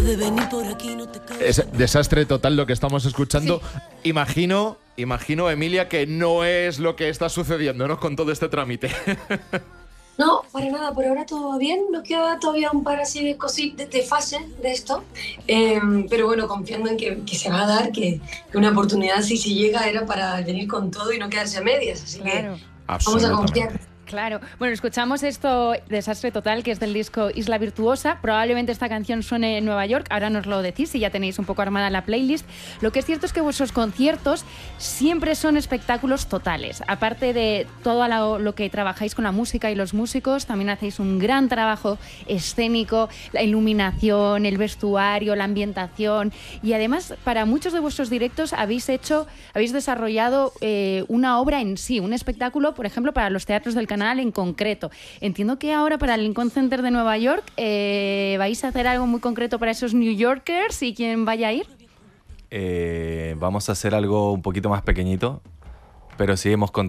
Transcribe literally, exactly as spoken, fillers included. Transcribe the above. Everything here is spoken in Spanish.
Es desastre total lo que estamos escuchando. Sí. Imagino, imagino, Emilia, que no es lo que está sucediendo, ¿no? Con todo este trámite. No, para nada, por ahora todo va bien. Nos queda todavía un par así de cositas, de, de fases de esto. Eh, pero bueno, confiando en que, que se va a dar, que, que una oportunidad, si, si llega, era para venir con todo y no quedarse a medias. Así Claro. que vamos a confiar. Claro. Bueno, escuchamos esto, Desastre Total, que es del disco Isla Virtuosa. Probablemente esta canción suene en Nueva York. Ahora nos lo decís si ya tenéis un poco armada la playlist. Lo que es cierto es que vuestros conciertos siempre son espectáculos totales. Aparte de todo lo, lo que trabajáis con la música y los músicos, también hacéis un gran trabajo escénico, la iluminación, el vestuario, la ambientación. Y además, para muchos de vuestros directos habéis hecho, habéis desarrollado eh, una obra en sí, un espectáculo, por ejemplo, para los teatros del Canal en concreto. Entiendo que ahora para el Lincoln Center de Nueva York eh, vais a hacer algo muy concreto para esos New Yorkers y quien vaya a ir. Eh, vamos a hacer algo un poquito más pequeñito, pero sí hemos